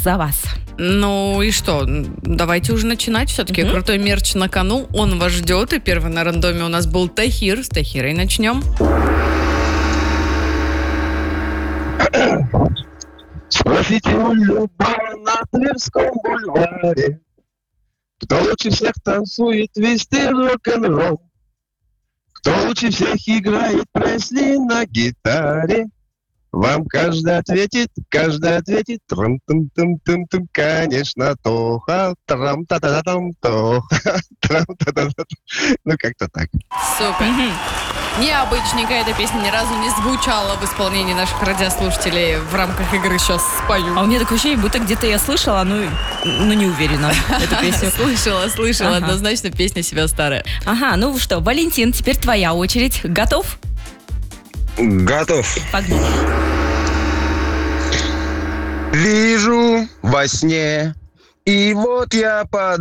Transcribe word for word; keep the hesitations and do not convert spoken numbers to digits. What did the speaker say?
за вас. Ну и что, давайте уже начинать. Все-таки mm-hmm. крутой мерч на кону, он вас ждет. И первый на рандоме у нас был Тахир. С Тахирой начнем. Спросите у любого на Тверском бульваре, кто лучше всех танцует твисты рок-н-ролл, кто лучше всех играет Пресли на гитаре. Вам каждый ответит, каждый ответит, трам-тум-тум-тум-тум, конечно, Тоха, трам-та-та-та-там, Тоха, трам-та-та-та. Ну, как-то так. Супер. Необычненько эта песня ни разу не звучала в исполнении наших радиослушателей в рамках игры «Сейчас спою». А у меня такое ощущение, будто где-то я слышала, но, но не уверена эту песню. Слышала, слышала, ага. Однозначно песня себя старая. Ага, ну что, Валентин, теперь твоя очередь. Готов? Готов. Погнали. Вижу во сне, и вот я под